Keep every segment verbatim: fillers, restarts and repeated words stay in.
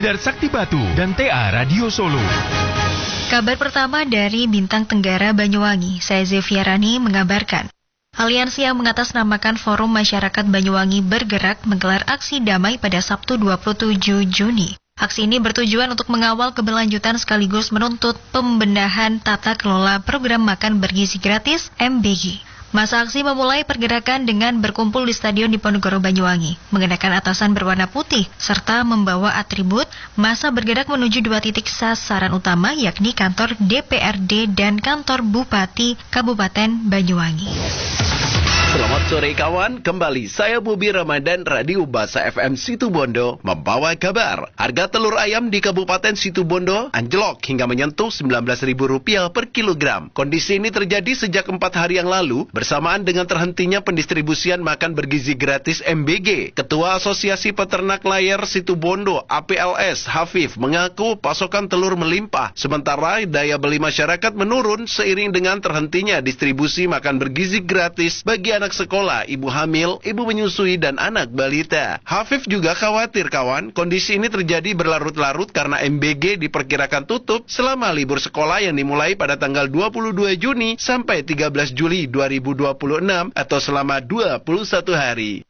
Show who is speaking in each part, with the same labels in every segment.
Speaker 1: Tidar Sakti Batu dan T A Radio Solo.
Speaker 2: Kabar pertama dari Bintang Tenggara Banyuwangi, saya Zefiarani mengabarkan. Aliansi yang mengatasnamakan Forum Masyarakat Banyuwangi Bergerak menggelar aksi damai pada Sabtu dua puluh tujuh Juni. Aksi ini bertujuan untuk mengawal keberlanjutan sekaligus menuntut pembenahan tata kelola program makan bergizi gratis M B G. Masa aksi memulai pergerakan dengan berkumpul di Stadion Diponegoro Banyuwangi, mengenakan atasan berwarna putih, serta membawa atribut. Masa bergerak menuju dua titik sasaran utama, yakni kantor D P R D dan kantor Bupati Kabupaten Banyuwangi.
Speaker 3: Selamat sore kawan, kembali saya Bobi Ramadan, Radio Basa F M Situbondo membawa kabar. Harga telur ayam di Kabupaten Situbondo anjlok hingga menyentuh sembilan belas ribu rupiah per kilogram. Kondisi ini terjadi sejak empat hari yang lalu bersamaan dengan terhentinya pendistribusian makan bergizi gratis M B G. Ketua Asosiasi Peternak Layar Situbondo A P L S Hafif mengaku pasokan telur melimpah, sementara daya beli masyarakat menurun seiring dengan terhentinya distribusi makan bergizi gratis bagi anak sekolah, ibu hamil, ibu menyusui, dan anak balita. Hafif juga khawatir kawan, kondisi ini terjadi berlarut-larut karena M B G diperkirakan tutup selama libur sekolah yang dimulai pada tanggal dua puluh dua Juni sampai tiga belas Juli dua ribu dua puluh enam atau selama dua puluh satu hari.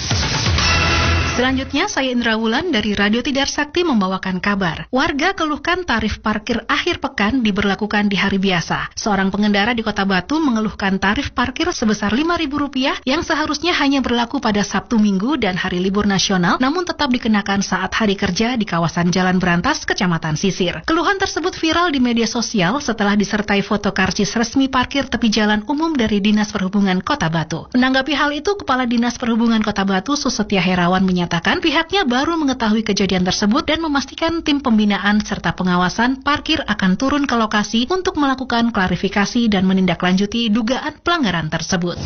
Speaker 4: Selanjutnya, saya Indra Wulan dari Radio Tidar Sakti membawakan kabar. Warga keluhkan tarif parkir akhir pekan diberlakukan di hari biasa. Seorang pengendara di Kota Batu mengeluhkan tarif parkir sebesar lima ribu rupiah yang seharusnya hanya berlaku pada Sabtu Minggu dan hari libur nasional, namun tetap dikenakan saat hari kerja di kawasan Jalan Berantas, Kecamatan Sisir. Keluhan tersebut viral di media sosial setelah disertai foto karcis resmi parkir tepi jalan umum dari Dinas Perhubungan Kota Batu. Menanggapi hal itu, Kepala Dinas Perhubungan Kota Batu, Susetya Herawan, menyatakan Menyatakan pihaknya baru mengetahui kejadian tersebut dan memastikan tim pembinaan serta pengawasan parkir akan turun ke lokasi untuk melakukan klarifikasi dan menindaklanjuti dugaan pelanggaran tersebut.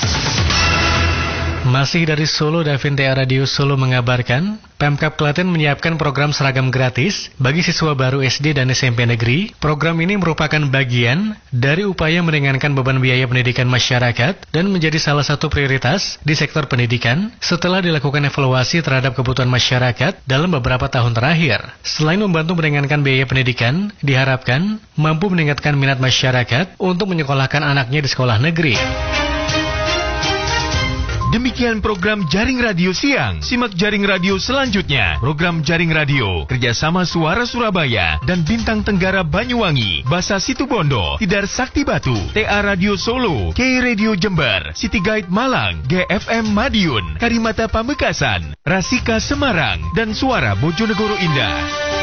Speaker 5: Masih dari Solo, Davin T A Radio Solo mengabarkan, Pemkab Klaten menyiapkan program seragam gratis bagi siswa baru S D dan S M P negeri. Program ini merupakan bagian dari upaya meringankan beban biaya pendidikan masyarakat dan menjadi salah satu prioritas di sektor pendidikan setelah dilakukan evaluasi terhadap kebutuhan masyarakat dalam beberapa tahun terakhir. Selain membantu meringankan biaya pendidikan, diharapkan mampu meningkatkan minat masyarakat untuk menyekolahkan anaknya di sekolah negeri.
Speaker 1: Demikian program Jaring Radio Siang. Simak Jaring Radio selanjutnya. Program Jaring Radio kerjasama Suara Surabaya dan Bintang Tenggara Banyuwangi, Basa Situbondo, Tidar Sakti Batu, T A Radio Solo, K Radio Jember, City Guide Malang, G F M Madiun, Karimata Pamekasan, Rasika Semarang, dan Suara Bojonegoro Indah.